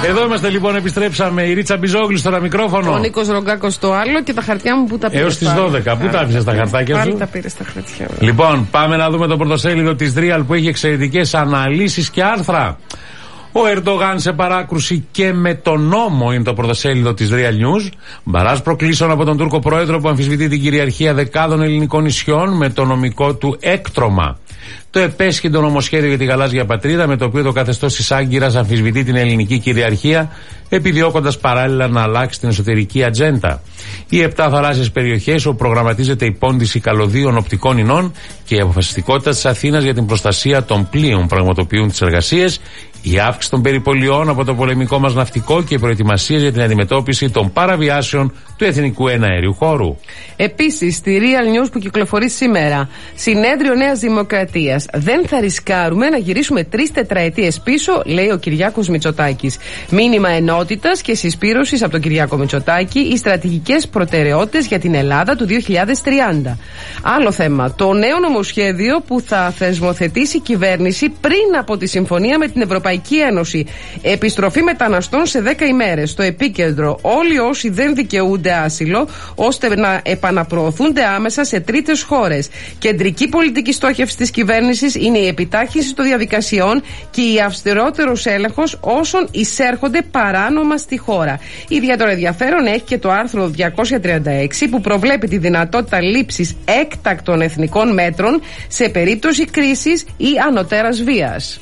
Εδώ είμαστε λοιπόν, επιστρέψαμε. Η Ρίτσα Μπιζόγλου στο ένα μικρόφωνο. Ο Νίκος Ρογκάκος στο άλλο και τα χαρτιά μου που τα πήρες. Έως τις 12. Πού τα άφησες τα χαρτάκια σου? Πάλι τα πήρες τα χαρτιά. Λοιπόν, πάμε να δούμε το πρωτοσέλιδο της Real που έχει εξαιρετικές αναλύσεις και άρθρα. Ο Ερντογάν σε παράκρουση και με τον νόμο είναι το πρωτοσέλιδο της Real News. Μπαράζ προκλήσεων από τον Τούρκο πρόεδρο που αμφισβητεί την κυριαρχία δεκάδων ελληνικών νησιών με το νομικό του έκτρωμα. Το επέσχυντο νομοσχέδιο για τη γαλάζια πατρίδα με το οποίο το καθεστώς της Άγκυρας αμφισβητεί την ελληνική κυριαρχία επιδιώκοντας παράλληλα να αλλάξει την εσωτερική ατζέντα. Οι 7 θαλάσσιες περιοχές όπου προγραμματίζεται η πόντιση καλωδίων οπτικών ινών και η αποφασιστικότητα της Αθήνας για την προστασία των πλοίων πραγματοποιούν τις εργασίες, η αύξηση των περιπολιών από το πολεμικό μας ναυτικό και οι προετοιμασίες για την αντιμετώπιση των παραβιάσεων του εθνικού εναέριου χώρου. Επίσης, στη Real News που κυκλοφορεί σήμερα, συνέδριο Νέας Δημοκρατίας. Δεν θα ρισκάρουμε να γυρίσουμε 3 τετραετίες πίσω, λέει ο Κυριάκος Μητσοτάκης. Μήνυμα ενότητας και συσπήρωσης από τον Κυριάκο Μητσοτάκη, οι στρατηγικές προτεραιότητες για την Ελλάδα του 2030. Άλλο θέμα, το νέο νομοσχέδιο που θα θεσμοθετήσει η κυβέρνηση πριν από τη συμφωνία με την Ευρωπαϊκή Ένωση. Επιστροφή μεταναστών σε 10 ημέρες. Στο επίκεντρο όλοι όσοι δεν δικαιούνται άσυλο, ώστε να επαναπροωθούνται άμεσα σε τρίτες χώρες. Κεντρική πολιτική στόχευση της κυβέρνησης είναι η επιτάχυνση των διαδικασιών και η αυστηρότερος έλεγχος όσων εισέρχονται παράνομα στη χώρα. Ιδιαίτερο ενδιαφέρον έχει και το άρθρο 236 που προβλέπει τη δυνατότητα λήψης έκτακτων εθνικών μέτρων σε περίπτωση κρίσης ή ανωτέρας βίας.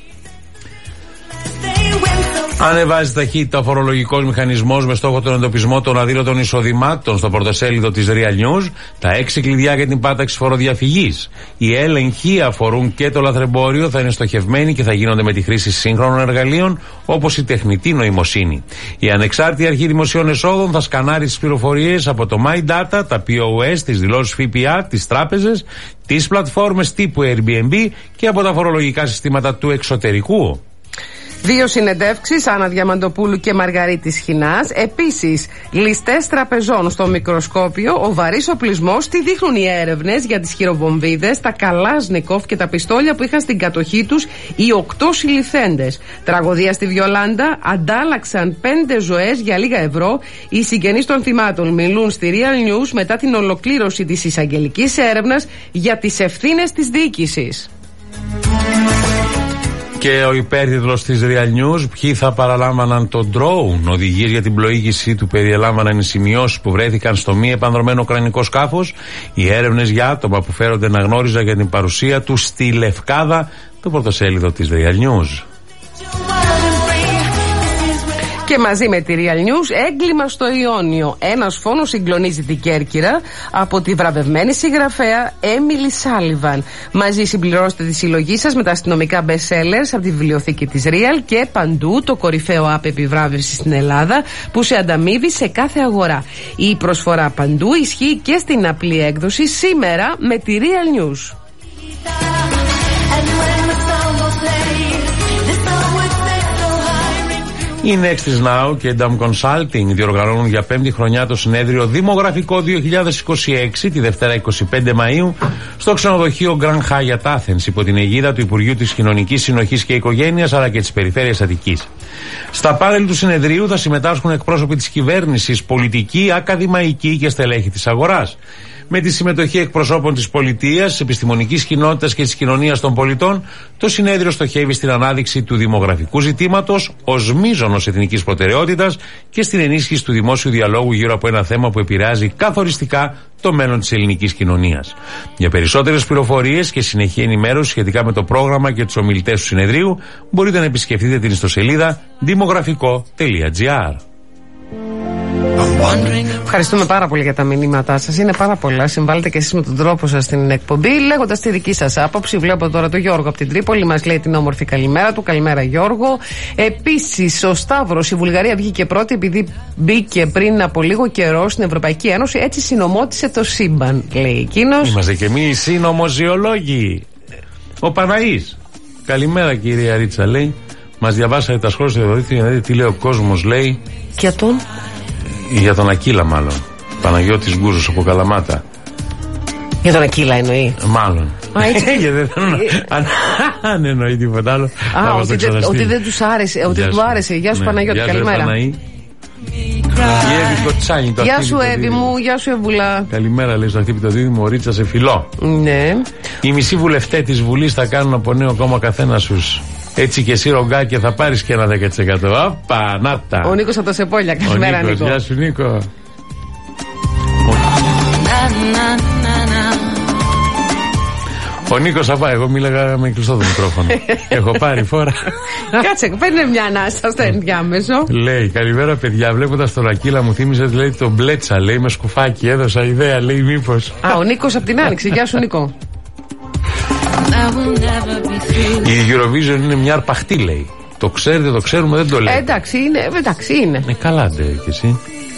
Ανεβάζει ταχύτητα ο φορολογικός μηχανισμός με στόχο τον εντοπισμό των αδήλωτων εισοδημάτων στο πρωτοσέλιδο της Real News. Τα 6 κλειδιά για την πάταξη φοροδιαφυγής. Οι έλεγχοι αφορούν και το λαθρεμπόριο, θα είναι στοχευμένοι και θα γίνονται με τη χρήση σύγχρονων εργαλείων όπως η τεχνητή νοημοσύνη. Η ανεξάρτητη αρχή δημοσίων εσόδων θα σκανάρει τις πληροφορίες από το My Data, τα POS, τις δηλώσεις ΦΠΑ, τις τράπεζες, τις πλατφόρμες τύπου Airbnb και από τα φορολογικά συστήματα του εξωτερικού. 2 συνεντεύξεις, Άννα Διαμαντοπούλου και Μαργαρίτης Χινάς. Επίσης, ληστές τραπεζών στο μικροσκόπιο, ο βαρύς οπλισμός, τι δείχνουν οι έρευνες για τις χειροβομβίδες, τα Καλάζνικοφ και τα πιστόλια που είχαν στην κατοχή τους οι 8 συλληφθέντες. Τραγωδία στη Βιολάντα, αντάλλαξαν 5 ζωές για λίγα ευρώ. Οι συγγενείς των θυμάτων μιλούν στη Real News μετά την ολοκλήρωση της εισαγγελικής έρευνας για τις ευθύνες της διοίκησης. Και ο υπέρτιτλος της Real News, ποιοι θα παραλάμβαναν τον drone. Οδηγίες για την πλοήγηση του περιελάμβαναν οι σημειώσεις που βρέθηκαν στο μη επανδρωμένο ουκρανικό σκάφος. Οι έρευνες για άτομα που φέρονται να γνώριζαν για την παρουσία του στη Λευκάδα. Το πρωτοσέλιδο της Real News. Και μαζί με τη Real News, έγκλημα στο Ιόνιο. Ένας φόνος συγκλονίζει την Κέρκυρα από τη βραβευμένη συγγραφέα Έμιλι Σάλιβαν. Μαζί συμπληρώστε τη συλλογή σας με τα αστυνομικά best sellers από τη βιβλιοθήκη της Real και παντού το κορυφαίο app επιβράβευση στην Ελλάδα που σε ανταμείβει σε κάθε αγορά. Η προσφορά παντού ισχύει και στην απλή έκδοση σήμερα με τη Real News. Η Nextis Now και Dam Consulting διοργανώνουν για 5η χρονιά το συνέδριο Δημογραφικό 2026 τη Δευτέρα 25 Μαΐου στο ξενοδοχείο Grand Hyatt Athens υπό την αιγίδα του Υπουργείου της Κοινωνικής Συνοχής και Οικογένειας αλλά και της Περιφέρειας Αττικής. Στα πάνελ του συνεδρίου θα συμμετάσχουν εκπρόσωποι της κυβέρνησης, πολιτικοί, ακαδημαϊκοί και στελέχη της αγοράς. Με τη συμμετοχή εκπροσώπων της πολιτείας, της επιστημονικής κοινότητας και της κοινωνίας των πολιτών, το συνέδριο στοχεύει στην ανάδειξη του δημογραφικού ζητήματος ως μείζωνος εθνικής προτεραιότητας και στην ενίσχυση του δημόσιου διαλόγου γύρω από ένα θέμα που επηρεάζει καθοριστικά το μέλλον της ελληνικής κοινωνίας. Για περισσότερες πληροφορίες και συνεχή ενημέρωση σχετικά με το πρόγραμμα και τους ομιλητές του συνεδρίου, μπορείτε να επισκεφτείτε την ιστοσελίδα δημογραφικό.gr. Ευχαριστούμε πάρα πολύ για τα μηνύματά σας. Είναι πάρα πολλά. Συμβάλλετε και εσείς με τον τρόπο σας στην εκπομπή, λέγοντας τη δική σας άποψη. Βλέπω τώρα τον Γιώργο από την Τρίπολη, μας λέει την όμορφη καλημέρα του. Καλημέρα, Γιώργο. Επίσης, ο Σταύρος, η Βουλγαρία βγήκε πρώτη επειδή μπήκε πριν από λίγο καιρό στην Ευρωπαϊκή Ένωση. Έτσι συνομώτησε το σύμπαν, λέει εκείνος. Είμαστε και εμείς συνωμοζιολόγοι. Ο Παναής. Καλημέρα, κυρία Ρίτσα, λέει. Μας διαβάσατε τα σχόλια στο διαδίκτυο για να δείτε τι λέει ο κόσμος, λέει. Και τον. Για τον Ακύλα, μάλλον. Παναγιώτης Γκούζος από Καλαμάτα. Για τον Ακύλα εννοεί. Μάλλον. Γιατί δεν θέλω αν εννοεί τίποτα άλλο. Ότι δεν τους άρεσε, ότι του άρεσε. Γεια σου Παναγιώτη, καλημέρα. Γεια σου Εύη μου, γεια σου Εβουλά. Καλημέρα, λέει στο αχτύπητο δίδυμο, Ρίτσα σε φιλό. Ναι. Οι μισοί βουλευτές της Βουλής θα κάνουν από νέο κόμμα καθένα τους. Έτσι και εσύ Ρογκάκη θα πάρεις και ένα 10%. Απα, να τα. Ο Νίκος από τα Σεπόλια, καλημέρα Νίκο. Γεια σου Νίκο. Ο Νίκος θα πάει, εγώ μίλαγα με κλειστό το μικρόφωνο. Έχω πάρει φόρα. Κάτσε, παίρνει μια ανάσα στο ενδιάμεσο. Λέει, καλημέρα παιδιά, βλέποντας το Ρακίλα μου θύμισε, λέει το μπλέτσα, λέει με σκουφάκι, έδωσα ιδέα, λέει μήπως. Α, ο Νίκος από την Άνοιξη, γεια σου Νίκο. Η Eurovision είναι μια αρπαχτή, λέει. Το ξέρετε, το ξέρουμε, δεν το λέει. Εντάξει είναι. Καλά ντε κι εσύ.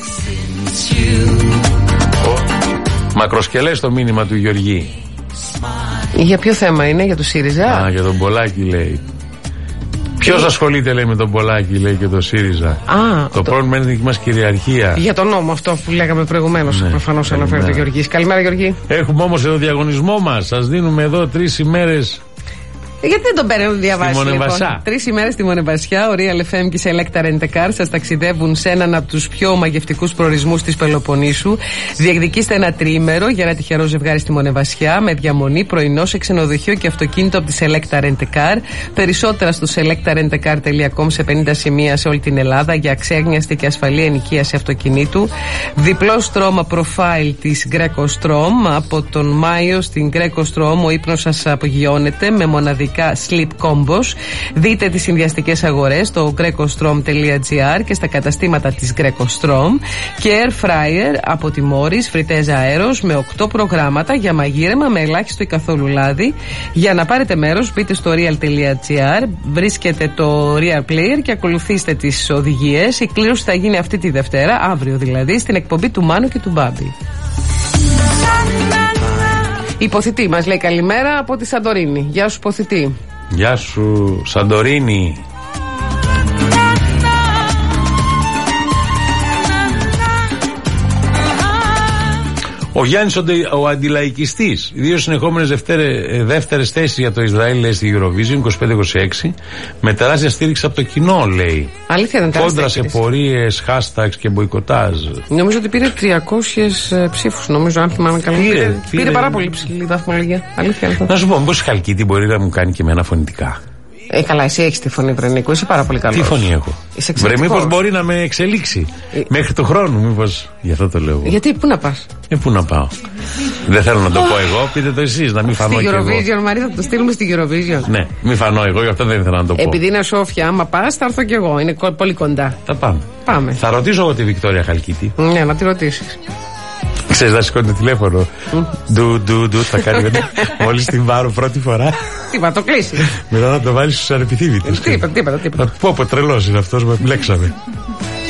Μακροσκελές το μήνυμα του Γεωργή. Για ποιο θέμα είναι, για το ΣΥΡΙΖΑ? Α, για τον Πολάκη λέει. Ποιος ασχολείται, λέει, με τον Πολάκη, λέει, και το ΣΥΡΙΖΑ? Το πρόβλημα είναι η δική μας κυριαρχία. Για τον νόμο αυτό που λέγαμε προηγουμένως, ναι, προφανώς αναφέρει ο Γεωργής. Καλημέρα Γεωργή. Έχουμε όμως εδώ διαγωνισμό μας. Σας δίνουμε εδώ 3 ημέρες. Γιατί δεν τον παίρνουν διαβάσει, λοιπόν. 3 ημέρες στη Μονεβασιά, ο Real FM και η Selecta Rent a Car σας ταξιδεύουν σε έναν από τους πιο μαγευτικούς προορισμούς της Πελοποννήσου. Διεκδικήστε ένα τριήμερο για ένα τυχερό ζευγάρι στη Μονεβασιά με διαμονή, πρωινό σε ξενοδοχείο και αυτοκίνητο από τη Selecta Rent a Car. Περισσότερα στο selectarentacar.com σε 50 σημεία σε όλη την Ελλάδα για αξέγνιαστη και ασφαλή ενοικίαση αυτοκινήτου. Διπλό στρώμα profile της Greco Strom. Από τον Μάιο στην Greco Strom ο ύπνος σας απογειώνεται με μοναδική sleep combos. Δείτε τις συνδυαστικές αγορές στο grecostrom.gr και στα καταστήματα της Greco Strom. Και air fryer από τη Morris, φριτέζα αέρος με 8 προγράμματα για μαγείρεμα με ελάχιστο ή καθόλου λάδι. Για να πάρετε μέρος μπείτε στο real.gr, βρίσκετε το Real Player και ακολουθήστε τις οδηγίες. Η κλήρωση θα γίνει αυτή τη Δευτέρα, αύριο δηλαδή, στην εκπομπή του Μάνου και του Μπάμπη. Υποθητή μας λέει καλημέρα από τη Σαντορίνη. Γεια σου Υποθητή. Γεια σου Σαντορίνη. Ο Γιάννης ο αντιλαϊκιστής. 2 συνεχόμενες δεύτερες θέσεις για το Ισραήλ, λέει, στη Eurovision 25-26. Με τεράστια στήριξη από το κοινό, λέει. Αλήθεια δεν τεράστια. Κόντρα σε πορείες, hashtags και μποϊκοτάζ. Νομίζω ότι πήρε 300 ψήφους, νομίζω, αν θυμάμαι καλά. Πήρε πάρα πολύ ψηλή βαθμολογία. Αλήθεια. Να σου πω, μήπως η Χαλκίτη μπορεί να μου κάνει και εμένα φωνητικά? Καλά, εσύ έχεις τη φωνή, Βρενίκο, είσαι πάρα πολύ καλός. Τι φωνή έχω? Βρε, μήπως μπορεί να με εξελίξει μέχρι του χρόνου, μήπως. Γι' αυτό το λέω. Γιατί, πού να πας? Πού να πάω? Δεν θέλω να το πω εγώ, πείτε το εσείς, να μην φανώ στη κι εγώ. Στη Eurovision, Μαρία, θα το στείλουμε στη Eurovision. Ναι, μην φανώ εγώ, γι' αυτό δεν ήθελα να το πω. Επειδή είναι Σόφια, άμα πας, θα έρθω κι εγώ. Είναι πολύ κοντά. Θα πάμε. Θα ρωτήσω εγώ τη Βικτόρια Χαλκίτη. Ναι, να τη ρωτήσεις. Ξέρεις να σηκώνει το τηλέφωνο. Ντου, θα κάνει μόλις την πάρω πρώτη φορά. Τίποτα, το κλείσει. Μετά να το βάλεις στους ανεπιθύμητους. Τίποτα. Πω, τρελός είναι αυτός, με μπλέξαμε.